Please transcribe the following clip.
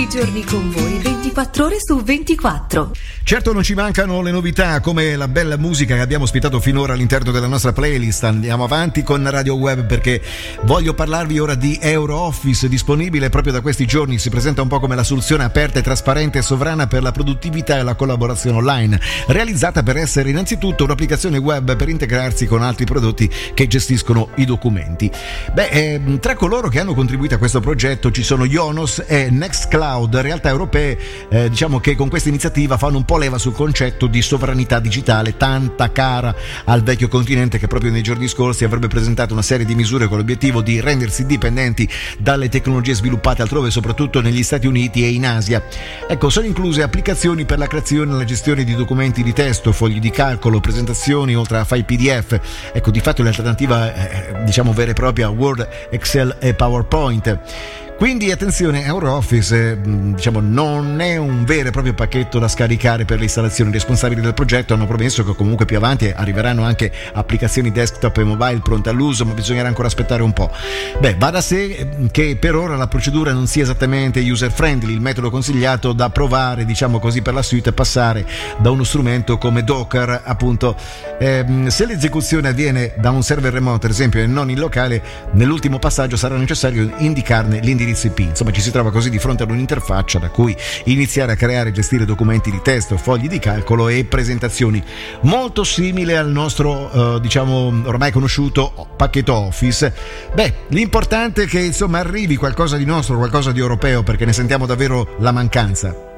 i giorni con voi, 24 ore su 24. Certo non ci mancano le novità come la bella musica che abbiamo ospitato finora all'interno della nostra playlist. Andiamo avanti con Radio Web perché voglio parlarvi ora di EuroOffice, disponibile proprio da questi giorni. Si presenta un po' come la soluzione aperta e trasparente e sovrana per la produttività e la collaborazione online, realizzata per essere innanzitutto un'applicazione web per integrarsi con altri prodotti che gestiscono i documenti. Tra coloro che hanno contribuito a questo progetto ci sono Ionos e Nextcloud, realtà europee che con questa iniziativa fanno un po' leva sul concetto di sovranità digitale tanta cara al vecchio continente, che proprio nei giorni scorsi avrebbe presentato una serie di misure con l'obiettivo di rendersi dipendenti dalle tecnologie sviluppate altrove, soprattutto negli Stati Uniti e in Asia. Ecco, sono incluse applicazioni per la creazione e la gestione di documenti di testo, fogli di calcolo, presentazioni, oltre a file PDF. Ecco, di fatto l'alternativa vera e propria a Word, Excel e PowerPoint. Quindi attenzione, EuroOffice non è un vero e proprio pacchetto da scaricare per le installazioni. I responsabili del progetto hanno promesso che comunque più avanti arriveranno anche applicazioni desktop e mobile pronte all'uso, ma bisognerà ancora aspettare un po'. Va da sé che per ora la procedura non sia esattamente user friendly. Il metodo consigliato da provare, per la suite è passare da uno strumento come Docker, appunto. Se l'esecuzione avviene da un server remoto, ad esempio, e non in locale, nell'ultimo passaggio sarà necessario indicarne l'indirizzo IP. Insomma, ci si trova così di fronte ad un'interfaccia da cui iniziare a creare e gestire documenti di testo, fogli di calcolo e presentazioni, molto simile al nostro ormai conosciuto pacchetto Office. L'importante è che arrivi qualcosa di nostro, qualcosa di europeo, perché ne sentiamo davvero la mancanza.